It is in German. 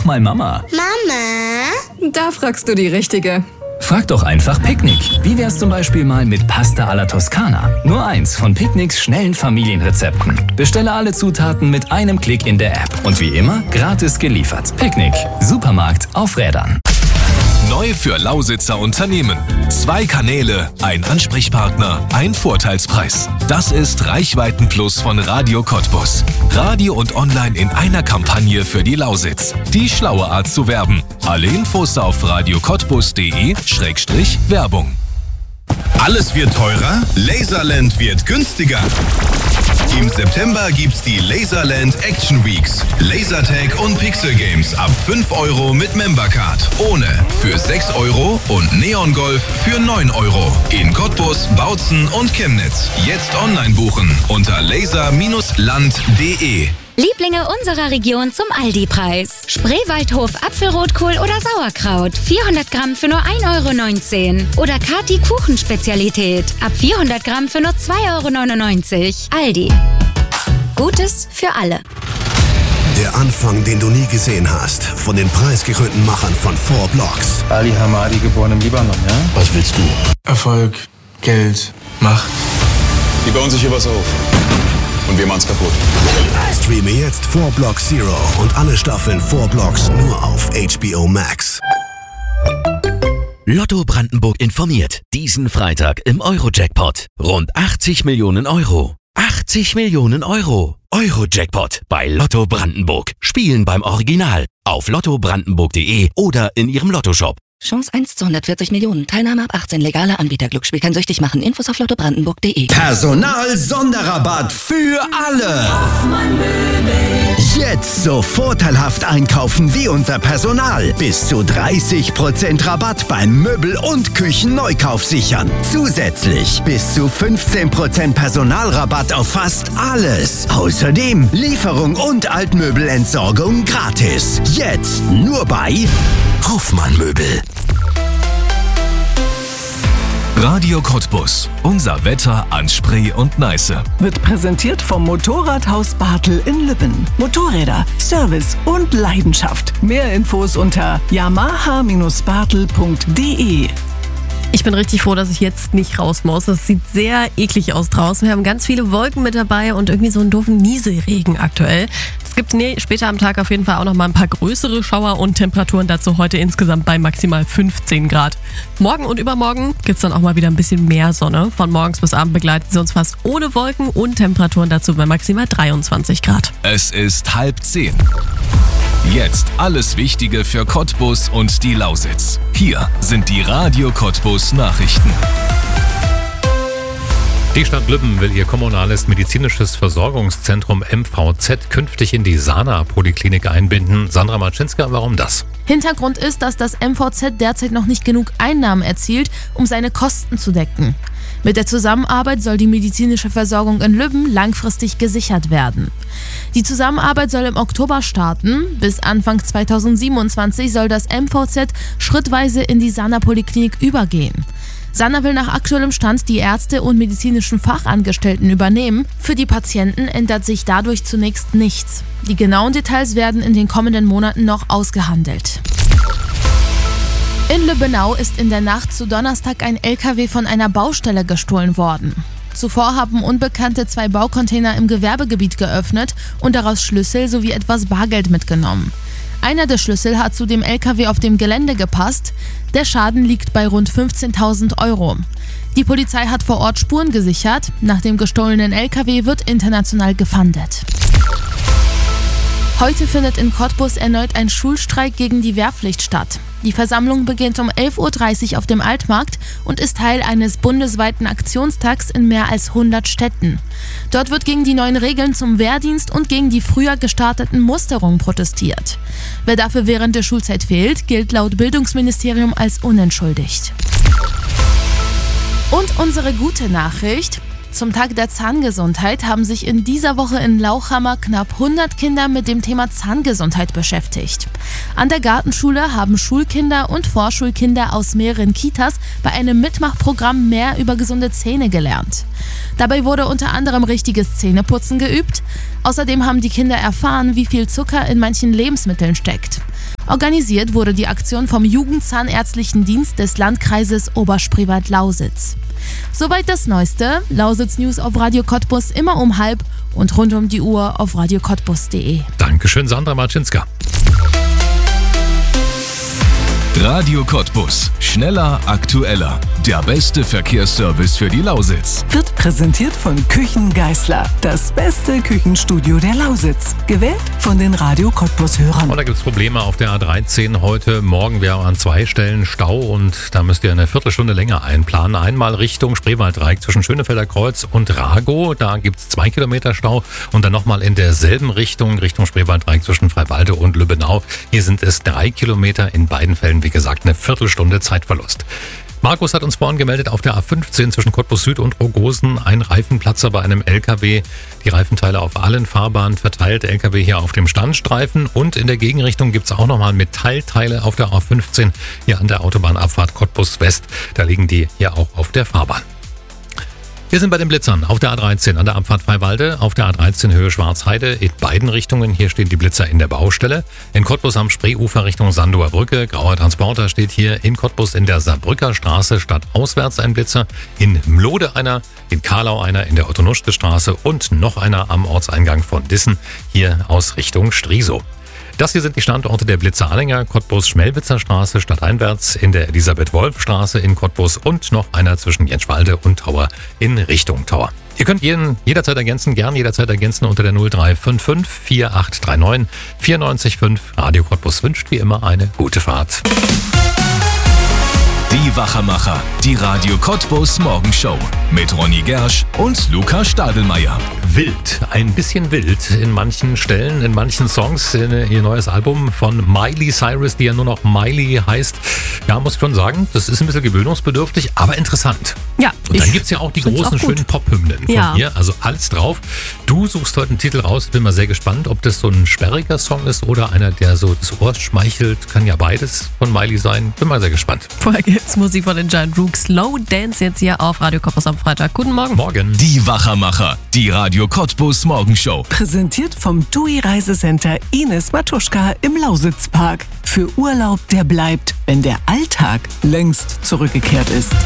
mal Mama. Mama? Da fragst du die Richtige. Frag doch einfach Picknick. Wie wär's zum Beispiel mal mit Pasta alla Toskana? Nur eins von Picknicks schnellen Familienrezepten. Bestelle alle Zutaten mit einem Klick in der App. Und wie immer, gratis geliefert. Picknick. Supermarkt auf Rädern. Neu für Lausitzer Unternehmen. 2 Kanäle, ein Ansprechpartner, ein Vorteilspreis. Das ist Reichweitenplus von Radio Cottbus. Radio und online in einer Kampagne für die Lausitz. Die schlaue Art zu werben. Alle Infos auf radiocottbus.de/Werbung. Alles wird teurer, Laserland wird günstiger. Im September gibt's die Laserland Action Weeks. Lasertag und Pixel Games ab 5 € mit Membercard. Ohne für 6 € und Neon Golf für 9 €. In Cottbus, Bautzen und Chemnitz. Jetzt online buchen unter laser-land.de. Lieblinge unserer Region zum Aldi-Preis. Spreewaldhof Apfelrotkohl oder Sauerkraut. 400 Gramm für nur 1,19 €. Oder Kati Kuchenspezialität. Ab 400 Gramm für nur 2,99 €. Aldi. Gutes für alle. Der Anfang, den du nie gesehen hast. Von den preisgekrönten Machern von 4 Blocks. Ali Hamadi, geboren im Libanon, ja? Was willst du? Erfolg, Geld, Macht. Die bauen sich hier was auf. Und wir machen's kaputt. Streame jetzt 4 Blocks Zero und alle Staffeln 4 Blocks nur auf HBO Max. Lotto Brandenburg informiert. Diesen Freitag im Euro-Jackpot. Rund 80 Millionen Euro. 80 Millionen Euro. Euro-Jackpot bei Lotto Brandenburg. Spielen beim Original. Auf lottobrandenburg.de oder in Ihrem Lottoshop. Chance 1 zu 140 Millionen. Teilnahme ab 18. Legaler Anbieter. Glücksspiel kann süchtig machen. Infos auf lottobrandenburg.de. Personal-Sonderrabatt für alle. Jetzt so vorteilhaft einkaufen wie unser Personal. Bis zu 30% Rabatt beim Möbel- und Küchenneukauf sichern. Zusätzlich bis zu 15% Personalrabatt auf fast alles. Außerdem Lieferung und Altmöbelentsorgung gratis. Jetzt nur bei Hoffmann Möbel. Radio Cottbus. Unser Wetter an Spree und Neiße. Wird präsentiert vom Motorradhaus Bartel in Lübben. Motorräder, Service und Leidenschaft. Mehr Infos unter yamaha-bartel.de. Ich bin richtig froh, dass ich jetzt nicht raus muss. Es sieht sehr eklig aus draußen. Wir haben ganz viele Wolken mit dabei und irgendwie so einen doofen Nieselregen aktuell. Es gibt später am Tag auf jeden Fall auch noch mal ein paar größere Schauer und Temperaturen dazu heute insgesamt bei maximal 15 Grad. Morgen und übermorgen gibt es dann auch mal wieder ein bisschen mehr Sonne. Von morgens bis abend begleiten sie uns fast ohne Wolken und Temperaturen dazu bei maximal 23 Grad. Es ist 9:30. Jetzt alles Wichtige für Cottbus und die Lausitz. Hier sind die Radio Cottbus Nachrichten. Die Stadt Lübben will ihr kommunales medizinisches Versorgungszentrum MVZ künftig in die Sana-Poliklinik einbinden. Sandra Marczynska, warum das? Hintergrund ist, dass das MVZ derzeit noch nicht genug Einnahmen erzielt, um seine Kosten zu decken. Mit der Zusammenarbeit soll die medizinische Versorgung in Lübben langfristig gesichert werden. Die Zusammenarbeit soll im Oktober starten. Bis Anfang 2027 soll das MVZ schrittweise in die Sana-Poliklinik übergehen. Sana will nach aktuellem Stand die Ärzte und medizinischen Fachangestellten übernehmen. Für die Patienten ändert sich dadurch zunächst nichts. Die genauen Details werden in den kommenden Monaten noch ausgehandelt. In Lübbenau ist in der Nacht zu Donnerstag ein LKW von einer Baustelle gestohlen worden. Zuvor haben Unbekannte 2 Baucontainer im Gewerbegebiet geöffnet und daraus Schlüssel sowie etwas Bargeld mitgenommen. Einer der Schlüssel hat zu dem LKW auf dem Gelände gepasst. Der Schaden liegt bei rund 15.000 €. Die Polizei hat vor Ort Spuren gesichert. Nach dem gestohlenen LKW wird international gefahndet. Heute findet in Cottbus erneut ein Schulstreik gegen die Wehrpflicht statt. Die Versammlung beginnt um 11:30 Uhr auf dem Altmarkt und ist Teil eines bundesweiten Aktionstags in mehr als 100 Städten. Dort wird gegen die neuen Regeln zum Wehrdienst und gegen die früher gestarteten Musterungen protestiert. Wer dafür während der Schulzeit fehlt, gilt laut Bildungsministerium als unentschuldigt. Und unsere gute Nachricht: Zum Tag der Zahngesundheit haben sich in dieser Woche in Lauchhammer knapp 100 Kinder mit dem Thema Zahngesundheit beschäftigt. An der Gartenschule haben Schulkinder und Vorschulkinder aus mehreren Kitas bei einem Mitmachprogramm mehr über gesunde Zähne gelernt. Dabei wurde unter anderem richtiges Zähneputzen geübt. Außerdem haben die Kinder erfahren, wie viel Zucker in manchen Lebensmitteln steckt. Organisiert wurde die Aktion vom Jugendzahnärztlichen Dienst des Landkreises Oberspreewald-Lausitz. Soweit das Neueste. Lausitz News auf Radio Cottbus immer um 12:30 und rund um die Uhr auf radiocottbus.de. Dankeschön, Sandra Marczynska. Radio Cottbus. Schneller, aktueller. Der beste Verkehrsservice für die Lausitz. Wird präsentiert von Küchen Geisler. Das beste Küchenstudio der Lausitz. Gewählt von den Radio Cottbus-Hörern. Und da gibt es Probleme auf der A13 heute Morgen. Wir haben an 2 Stellen Stau und da müsst ihr eine Viertelstunde länger einplanen. Einmal Richtung Spreewalddreieck zwischen Schönefelder Kreuz und Ragow. Da gibt es 2 Kilometer Stau. Und dann nochmal in derselben Richtung Spreewalddreieck zwischen Freiwalde und Lübbenau. Hier sind es 3 Kilometer. In beiden Fällen, wie gesagt, eine Viertelstunde Zeitverlust. Markus hat uns vorhin gemeldet, auf der A15 zwischen Cottbus Süd und Rogosen ein Reifenplatzer bei einem LKW. Die Reifenteile auf allen Fahrbahnen verteilt, LKW hier auf dem Standstreifen. Und in der Gegenrichtung gibt es auch nochmal Metallteile auf der A15 hier an der Autobahnabfahrt Cottbus West. Da liegen die hier auch auf der Fahrbahn. Wir sind bei den Blitzern auf der A13 an der Abfahrt Freiwalde, auf der A13 Höhe Schwarzheide in beiden Richtungen. Hier stehen die Blitzer in der Baustelle. In Cottbus am Spreeufer Richtung Sandower Brücke. Grauer Transporter steht hier in Cottbus in der Saarbrücker Straße stadtauswärts ein Blitzer. In Mlode einer, in Karlau einer, in der Otto-Nuschke-Straße und noch einer am Ortseingang von Dissen, hier aus Richtung Strisow. Das hier sind die Standorte der Blitzer-Anhänger, Cottbus-Schmelwitzer Straße stadteinwärts, in der Elisabeth-Wolf-Straße in Cottbus und noch einer zwischen Jenschwalde und Tauer in Richtung Tauer. Ihr könnt jederzeit ergänzen, unter der 0355 4839 94,5. Radio Cottbus wünscht wie immer eine gute Fahrt. Die Wachermacher, die Radio Cottbus Morgenshow mit Ronny Gersch und Luca Stadelmeier. Wild, ein bisschen wild in manchen Stellen, in manchen Songs. Ihr neues Album von Miley Cyrus, die ja nur noch Miley heißt. Ja, muss ich schon sagen, das ist ein bisschen gewöhnungsbedürftig, aber interessant. Ja. Und dann gibt es ja auch die großen, schönen Pop-Hymnen von ihr, also alles drauf. Du suchst heute einen Titel raus, ich bin mal sehr gespannt, ob das so ein sperriger Song ist oder einer, der so das Ohr schmeichelt. Kann ja beides von Miley sein. Bin mal sehr gespannt. Vorher gibt's Musik von den Giant Rooks. Slow Dance jetzt hier auf Radio Cottbus am Freitag. Guten Morgen. Morgen. Die Wachermacher, die Radio Cottbus Morgenshow. Präsentiert vom TUI Reisecenter Ines Matuschka im Lausitzpark. Für Urlaub, der bleibt, wenn der Alltag längst zurückgekehrt ist.